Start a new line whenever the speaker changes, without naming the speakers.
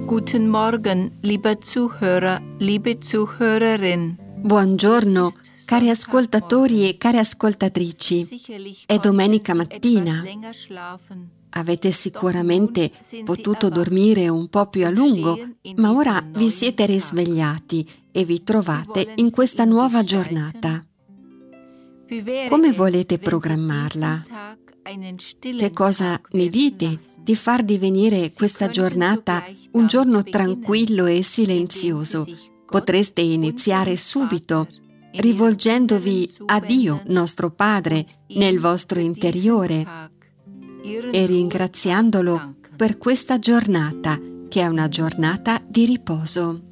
Guten Morgen, lieber Zuhörer, liebe Zuhörerin.
Buongiorno, cari ascoltatori e care ascoltatrici. È domenica mattina. Avete sicuramente potuto dormire un po' più a lungo, ma ora vi siete risvegliati e vi trovate in questa nuova giornata. Come volete programmarla? Che cosa ne dite di far divenire questa giornata un giorno tranquillo e silenzioso? Potreste iniziare subito rivolgendovi a Dio, nostro Padre, nel vostro interiore e ringraziandolo per questa giornata, che è una giornata di riposo.